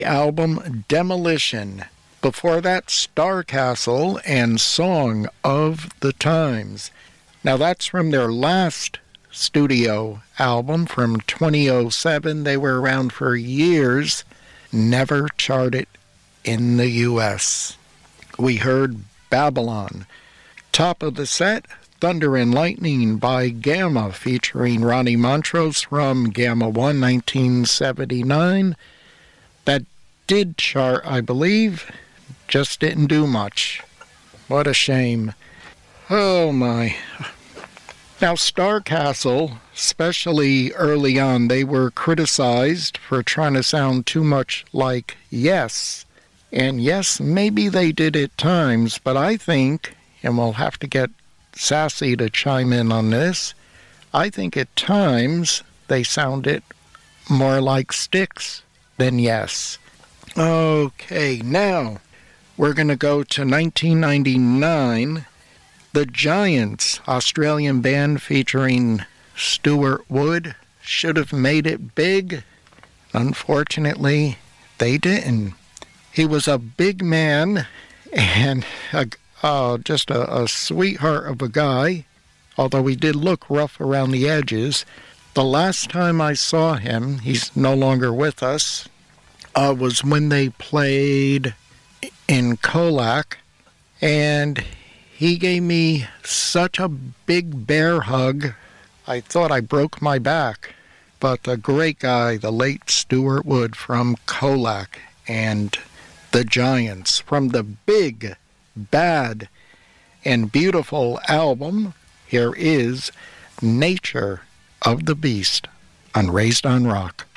album Demolition. Before that, Starcastle and Song of the Times. Now that's from their last studio album from 2007. They were around for years, never charted in the U.S. We heard Babylon. Top of the set, Thunder and Lightning by Gamma, featuring Ronnie Montrose from Gamma 1, 1979. That did chart, I believe, just didn't do much. What a shame. Oh my. Now, Starcastle, especially early on, they were criticized for trying to sound too much like Yes. And yes, maybe they did at times, but I think, and we'll have to get Sassy to chime in on this, I think at times they sounded more like Styx than Yes. Okay, now we're going to go to 1999. The Giants, Australian band featuring Stuart Wood, should have made it big. Unfortunately, they didn't. He was a big man and just a sweetheart of a guy, although he did look rough around the edges. The last time I saw him, he's no longer with us, was when they played in Colac, and he gave me such a big bear hug, I thought I broke my back. But a great guy, the late Stuart Wood from Colac, and the Giants from the big, bad, and beautiful album. Here is Nature of the Beast on Raised on Rock.